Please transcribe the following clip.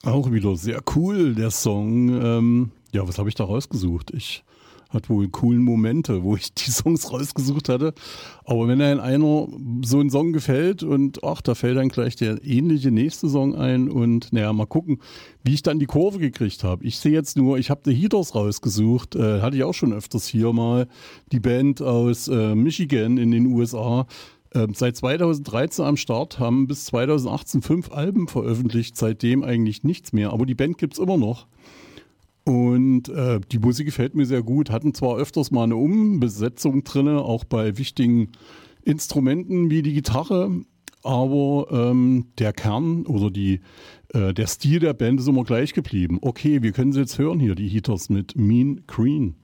Auch wieder sehr cool, der Song. Ja, was habe ich da rausgesucht? Ich hatte wohl coolen Momente, wo ich die Songs rausgesucht hatte. Aber wenn einem einer so ein Song gefällt und ach, da fällt dann gleich der ähnliche nächste Song ein und naja, mal gucken, wie ich dann die Kurve gekriegt habe. Ich sehe jetzt nur, ich habe The Heaters rausgesucht, hatte ich auch schon öfters hier mal, die Band aus Michigan in den USA. Seit 2013 am Start, haben bis 2018 5 Alben veröffentlicht, seitdem eigentlich nichts mehr. Aber die Band gibt's immer noch. Und die Musik gefällt mir sehr gut. Hatten zwar öfters mal eine Umbesetzung drinne, auch bei wichtigen Instrumenten wie die Gitarre, aber der Kern oder der Stil der Band ist immer gleich geblieben. Okay, wir können sie jetzt hören hier, die Heaters mit Mean Green.